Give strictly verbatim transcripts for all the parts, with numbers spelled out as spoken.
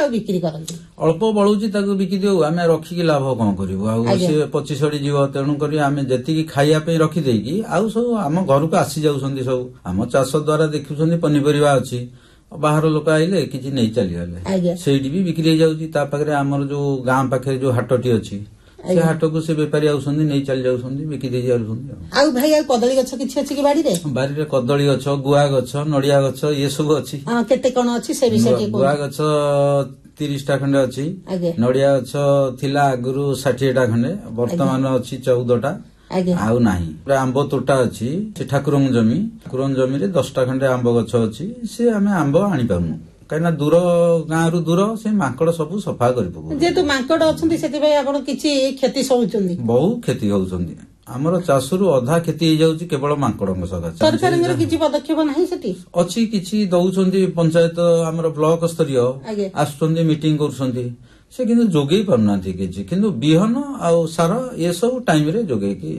ବିକ୍ରି କରନ୍ତି? ଅଳ୍ପ ବଳୁଛି ତାକୁ ବିକି ଦେଉ, ଆମେ ରଖିକି ଲାଭ କଣ କରିବୁ? ଆଉ ସେ ପଚିଶଢି ଯିବ, ତେଣୁକରି ଆମେ ଯେତିକି ଖାଇବା ପାଇଁ ରଖିଦେଇକି ଆଉ ସବୁ ଆମ ଘରକୁ ଆସି ଯାଉଛନ୍ତି। ସବୁ ଆମ ଚାଷ ଦ୍ୱାରା ଦେଖୁଛନ୍ତି ପନିପରିବା ଅଛି, ବାହାର ଲୋକ ଆଇଲେ କିଛି ନେଇ ଚାଲିଗଲେ, ସେଇଠି ବି ବିକ୍ରି ହେଇଯାଉଛି। ତା ପାଖରେ ଆମର ଯୋଉ ଗାଁ ପାଖରେ ଯୋଉ ହାଟଟି ଅଛି, ସେ ହାଟକୁ ସେ ବେପାରୀ ଆଉଛନ୍ତି, ନେଇ ଚାଲି ଯାଉଛନ୍ତି, ବିକି ଦେଇ ଯାଉଛନ୍ତି। ଆଉ ଭାଇ ଆଉ କଦଳୀ ଗଛ କିଛି ଅଛି କି ବାଡିରେ? ବାଡିରେ କଦଳୀ ଗଛ, ଗୁଆ ଗଛ, ନଡିଆ ଗଛ ଇଏ ସବୁ ଅଛି। କେତେ କଣ ଅଛି ସେ ବିଷୟରେ? ଗୁଆ ଗଛ ତିରିଶଟା ଖଣ୍ଡେ ଅଛି, ନଡିଆ ଗଛ ଥିଲା ଆଗରୁ ଷାଠିଏଟା ଖଣ୍ଡେ, ବର୍ତ୍ତମାନ ଅଛି ଚଉଦଟା ଆଉ ନାହିଁ। ଆମ୍ବ ତୋଟା ଅଛି, ସେ ଠାକୁରଙ୍କ ଜମି, ଠାକୁରଙ୍କ ଜମିରେ ଦଶଟା ଖଣ୍ଡେ ଆମ୍ବ ଗଛ ଅଛି। ସେ ଆମେ ଆମ୍ବ ଆଣିପାରୁନୁ, କାହିଁକିନା ଦୂର ଗାଁରୁ ଦୂର, ସେ ମାଙ୍କଡ ସବୁ ସଫା କରି ପକଉଛନ୍ତି। ଯେହେତୁ ମାଙ୍କଡ ଅଛନ୍ତି ସେଥିପାଇଁ ଆପଣ କିଛି କ୍ଷତି ସହୁଛନ୍ତି? ବହୁ କ୍ଷତି ହଉଛନ୍ତି। ଆମର ଚାଷରୁ ଅଧା କ୍ଷତି ହେଇଯାଉଛି କେବଳ ମାଙ୍କଡଙ୍କ ସକାଶେ। ସରକାରଙ୍କର କିଛି ପଦକ୍ଷେପ ନାହିଁ ସେଠି? ଅଛି, କିଛି ଦଉଛନ୍ତି ପଞ୍ଚାୟତ, ଆମର ବ୍ଲକ ସ୍ତରୀୟ ଆସୁଛନ୍ତି, ମିଟିଂ କରୁଛନ୍ତି, ସେ କିନ୍ତୁ ଯୋଗେଇ ପାରୁନାହାନ୍ତି କିଛି। କିନ୍ତୁ ବିହନ ଆଉ ସାର ଏସବୁ ଟାଇମରେ ଯୋଗେଇକି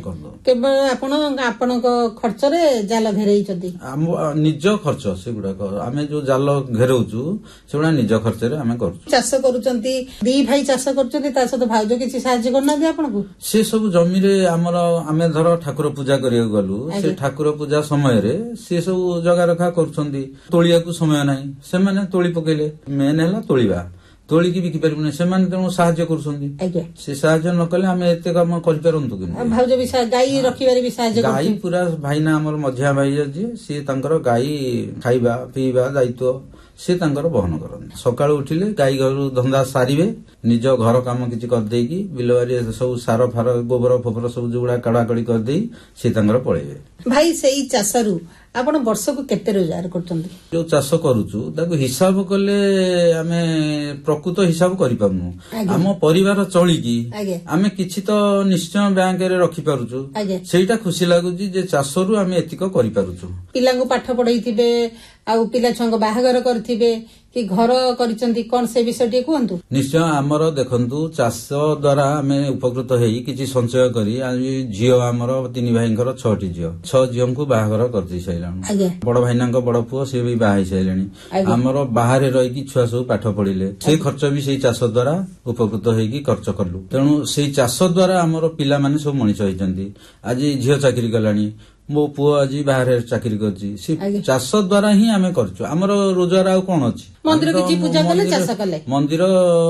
କେବଳ ଆପଣ ଆପଣଙ୍କ ଖର୍ଚ୍ଚରେ ଜାଲ ଘେରେଇଛନ୍ତି? ଆମ ନିଜ ଖର୍ଚ୍ଚ ସେଗୁଡାକ, ଆମେ ଯୋଉ ଜାଲ ଘେରଉଛୁ ସେଗୁଡା ନିଜ ଖର୍ଚ୍ଚରେ ଆମେ କରୁଛୁ। ଚାଷ କରୁଛନ୍ତି, ଦି ଭାଇ ଚାଷ କରୁଛନ୍ତି, ତା ସହିତ ଭାଉଜ କିଛି ସାହାଯ୍ୟ କରୁନାହାନ୍ତି ଆପଣଙ୍କୁ? ସେ ସବୁ ଜମିରେ ଆମର, ଆମେ ଧର ଠାକୁର ପୂଜା କରିବାକୁ ଗଲୁ, ସେ ଠାକୁର ପୂଜା ସମୟରେ ସେ ସବୁ ଜଗା ରଖା କରୁଛନ୍ତି, ତୋଳିବାକୁ ସମୟ ନାହିଁ, ସେମାନେ ତୋଳି ପକେଇଲେ। ମେନ୍ ହେଲା ତୋଳିବା, ତୋଳିକି ବିକି ପାରିବୁନି, ସେମାନେ ତେଣୁ ସାହାଯ୍ୟ କରୁଛନ୍ତି। ସେ ସାହାଯ୍ୟ ନ କଲେ ଆମେ ଏତେ କାମ କରିପାରନ୍ତୁ କି? ଭାଉଜ ବି ଗାଈ ରଖିବାରେ ବି ସାହାଯ୍ୟ? ଗାଈ ପୁରା ଭାଇନା ଆମର ମଝିଆ ଭାଇ ଅଛି, ସିଏ ତାଙ୍କର ଗାଈ ଖାଇବା ପିଇବା ଦାୟିତ୍ୱ ସେ ତାଙ୍କର ବହନ କରନ୍ତି। ସକାଳୁ ଉଠିଲେ ଗାଈ ଘରୁ ଧନ୍ଦା ସାରିବେ, ନିଜ ଘର କାମ କିଛି କରିଦେଇକି ବିଲବାରି ସବୁ ସାର ଫାର ଗୋବର ଫୋବର ସବୁ ଯୋଉଗୁଡା କାଢାକଢି କରିଦେଇ ସେ ତାଙ୍କର ପଳେଇବେ। ଭାଇ ସେଇ ଚାଷରୁ ଆପଣ ବର୍ଷକୁ କେତେ ରୋଜଗାର କରୁଛନ୍ତି? ଯୋଉ ଚାଷ କରୁଛୁ ତାକୁ ହିସାବ କଲେ ଆମେ ପ୍ରକୃତ ହିସାବ କରିପାରୁନୁ। ଆମ ପରିବାର ଚଳିକି ଆମେ କିଛି ତ ନିଶ୍ଚୟ ବ୍ୟାଙ୍କରେ ରଖିପାରୁଛୁ, ସେଇଟା ଖୁସି ଲାଗୁଛି ଯେ ଚାଷରୁ ଆମେ ଏତିକ କରିପାରୁଛୁ। ପିଲାଙ୍କୁ ପାଠ ପଢେଇଥିବେ, ଆଉ ପିଲା ଛୁଆଙ୍କ ବାହାଘର କରିଥିବେ କି ଘର କରିଛନ୍ତି, କଣ ସେ ବିଷୟ ଟିକେ କୁହନ୍ତୁ। ନିଶ୍ଚୟ ଆମର ଦେଖନ୍ତୁ, ଚାଷ ଦ୍ୱାରା ଆମେ ଉପକୃତ ହେଇ କିଛି ସଞ୍ଚୟ କରି, ଝିଅ ଆମର ତିନି ଭାଇଙ୍କର ଛଅଟି ଝିଅ, ଛଅ ଝିଅଙ୍କୁ ବାହାଘର କରିଦେଇ ସାରିଲାଣି। ବଡ ଭାଇନାଙ୍କ ବଡ ପୁଅ ସିଏ ବି ବାହା ହେଇସାରିଲେଣି। ଆମର ବାହାରେ ରହିକି ଛୁଆ ସବୁ ପାଠ ପଢିଲେ, ସେଇ ଖର୍ଚ୍ଚ ବି ସେଇ ଚାଷ ଦ୍ୱାରା ଉପକୃତ ହେଇକି ଖର୍ଚ୍ଚ କଲୁ। ତେଣୁ ସେଇ ଚାଷ ଦ୍ୱାରା ଆମର ପିଲାମାନେ ସବୁ ମଣିଷ ହେଇଛନ୍ତି। ଆଜି ଝିଅ ଚାକିରି କଲାଣି, ମୋ ପୁଅ ଆଜି ବାହାରେ ଚାକିରି କରିଛି, ସେ ଚାଷ ଦ୍ୱାରା ହିଁ ଆମେ କରୁଛୁ। ଆମର ରୋଜଗାର ଆଉ କଣ ଅଛି? ମନ୍ଦିର କିଛି ପୂଜା କଲେ, ଚାଷ କଲେ, ମନ୍ଦିର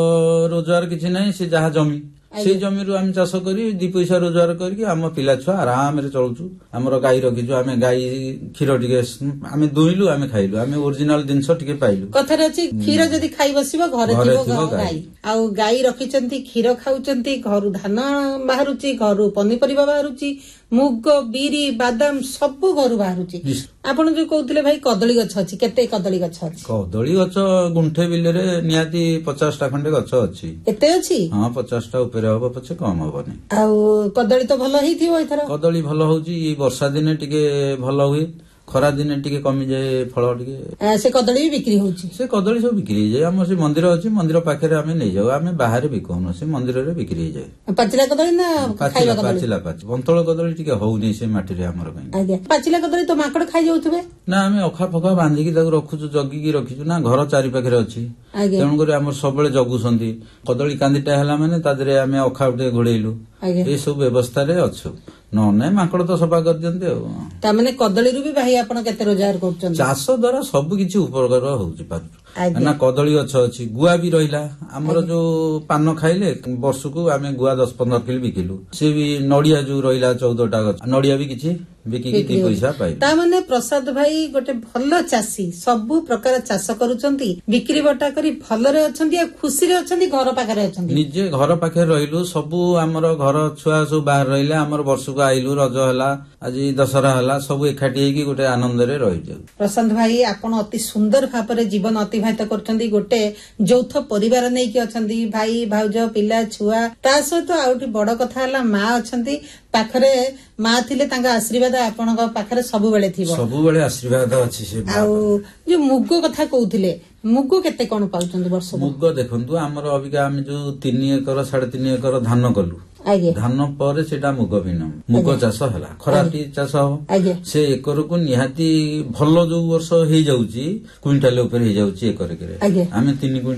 ରୋଜଗାର କିଛି ନାହିଁ, ସେ ଯାହା ଜମି ସେଇ ଜମିରୁ ଆମେ ଚାଷ କରି ଦି ପଇସା ରୋଜଗାର କରିକି ଆମ ପିଲା ଛୁଆ ଆରାମରେ ଚଳୁଛୁ। ଆମର ଗାଈ ରଖିଛୁ, ଆମେ ଗାଈ କ୍ଷୀର ଟିକେ ଆମେ ଦୁଇଁଲୁ, ଆମେ ଖାଇଲୁ, ଆମେ ଓରିଜିନାଲ ଜିନିଷ ଟିକେ ପାଇଲୁ। କଥାରେ ଅଛି, କ୍ଷୀର ଯଦି ଖାଇ ବସିବ ଘରେ ଥିବ ଗାଈ। ଆଉ ଗାଈ ରଖିଛନ୍ତି, କ୍ଷୀର ଖାଉଛନ୍ତି, ଘରୁ ଧାନ ବାହାରୁଛି, ଘରୁ ପନିପରିବା ବାହାରୁଛି, ମୁଗ, ବିରି, ବାଦାମ ସବୁ ଘରୁ ବାହାରୁଛି। ଆପଣ ଯୋଉ କହୁଥିଲେ ଭାଇ କଦଳୀ ଗଛ ଅଛି, କେତେ କଦଳୀ ଗଛ ଅଛି? କଦଳୀ ଗଛ ଗୁଣ୍ଠେ ବିଲରେ ନିହାତି ପଚାଶଟା ଖଣ୍ଡେ ଗଛ ଅଛି। ଏତେ ଅଛି? ହଁ, ପଚାଶଟା ଉପରେ ହବ, ପଛେ କମ ହବନି। ଆଉ କଦଳୀ ତ ଭଲ ହେଇଥିବ ଏଥର? କଦଳୀ ଭଲ ହଉଛି, ଏଇ ବର୍ଷା ଦିନେ ଟିକେ ଭଲ ହୁଏ, ଖରା ଦିନେ ଟିକେ କମିଯାଏ ଫଳ ଟିକେ। ସେ କଦଳୀ ବି ବିକ୍ରି ହଉଛି? ସେ କଦଳୀ ସବୁ ବିକ୍ରି ହେଇଯାଏ। ଆମର ସେ ମନ୍ଦିର ଅଛି, ମନ୍ଦିର ପାଖରେ ଆମେ ନେଇଯାଉ, ଆମେ ବାହାରେ ବିକୁନୁ, ସେ ମନ୍ଦିରରେ ବିକ୍ରି ହେଇଯାଏ। ପାଚିଲା କଦଳୀ ନା ପାଚିଲା? ପାଚିଲା ପାଚି ବନ୍ତଳ କଦଳୀ ଟିକେ ହଉନି ସେ ମାଟିରେ ଆମର ପାଇଁ। ଆଜ୍ଞା, ପାଚିଲା କଦଳୀ ତ ମାଙ୍କଡ ଖାଇଯାଉଥିବେ? ନା, ଆମେ ଅଖା ଫଖା ବାନ୍ଧିକି ତାକୁ ରଖୁଛୁ, ଜଗିକି ରଖିଛୁ ନା, ଘର ଚାରି ପାଖରେ ଅଛି, ତେଣୁକରି ଆମର ସବୁବେଳେ ଜଗୁଛନ୍ତି। କଦଳୀ କାନ୍ଦିଟା ହେଲା ମାନେ ତା ଦେହରେ ଆମେ ଅଖା ଟିକେ ଘୋଡେଇଲୁ, ଏସବୁ ବ୍ୟବସ୍ଥାରେ ଅଛୁ। ନହେଲେ ନାଇଁ, ମାଙ୍କଡ ତ ସଫା କରିଦିଅନ୍ତି। ଆଉ ତାମାନେ କଦଳୀରୁ ବି ଭାଇ ଆପଣ କେତେ ରୋଜଗାର କରୁଛନ୍ତି? ଚାଷ ଦ୍ୱାରା ସବୁ କିଛି ଉପକାର ହଉଛି ପାରୁଛୁ ନା। କଦଳୀ ଗଛ ଅଛି, ଗୁଆ ବି ରହିଲା ଆମର, ଯୋଉ ପାନ ଖାଇଲେ ବର୍ଷକୁ ଆମେ ଗୁଆ ଦଶ ପନ୍ଦର କିଲୋ ବିକିଲୁ। ସେ ବି ନଡିଆ ଯୋଉ ରହିଲା ଚଉଦଟା ଗଛ, ନଡିଆ ବି କିଛି ବିକିକି ଦି ପଇସା ପାଇଲୁ। ତାମାନେ ପ୍ରସାଦ ଭାଇ ଗୋଟେ ଭଲ ଚାଷୀ, ସବୁ ପ୍ରକାର ଚାଷ କରୁଛନ୍ତି, ବିକ୍ରି ବଟା କରି ଭଲରେ ଅଛନ୍ତି, ଆଉ ଖୁସିରେ ଅଛନ୍ତି, ଘର ପାଖରେ ଅଛନ୍ତି। ନିଜେ ଘର ପାଖରେ ରହିଲୁ, ସବୁ ଆମର ଘର ଛୁଆ ସବୁ ବାହାରେ ରହିଲେ, ଆମର ବର୍ଷକୁ ଆଇଲୁ, ରଜ ହେଲା, ଆଜି ଦଶହରା ହେଲା, ସବୁ ଏକାଠି ହେଇକି ଗୋଟେ ଆନନ୍ଦରେ ରହିଯାଉ। ପ୍ରଶାନ୍ତ ଭାଇ, ଆପଣ ଅତି ସୁନ୍ଦର ଭାବରେ ଜୀବନ ଅତିବାହିତ କରୁଛନ୍ତି, ଗୋଟେ ଯୌଥ ପରିବାର ନେଇକି ଅଛନ୍ତି, ଭାଇ ଭାଉଜ ପିଲା ଛୁଆ, ତା ସହିତ ଆଉ ଗୋଟେ ବଡ କଥା ହେଲା ମା ଅଛନ୍ତି ପାଖରେ। ମା ଥିଲେ ତାଙ୍କ ଆଶୀର୍ବାଦ ଆପଣଙ୍କ ପାଖରେ ସବୁବେଳେ ଥିବ। ସବୁବେଳେ ଆଶୀର୍ବାଦ ଅଛି। ସେ ଆଉ ଯୋଉ ମୁଗ କଥା କହୁଥିଲେ, ମୁଗ କେତେ କଣ ପାଉଛନ୍ତି ବର୍ଷ? ମୁଗ ଦେଖନ୍ତୁ, ଆମର ଅବିକା ଆମେ ଯୋଉ ତିନି ଏକର ସାଢେ ତିନି ଏକର ଧାନ କଲୁ, ଧାନ ପରେ ସେଟା ମୁଗ ବିନ ମୁଗ ଚାଷ ହେଲା, ଖରାଟି ଚାଷ ହବ। ସେ ଏକରକୁ ନିହାତି ଭଲ ଯୋଉ ବର୍ଷ ହେଇଯାଉଛି, କୁଇଣ୍ଟାଲ ଉପରେ ହେଇଯାଉଛି ଏକରକରେ, ଆମେ ତିନି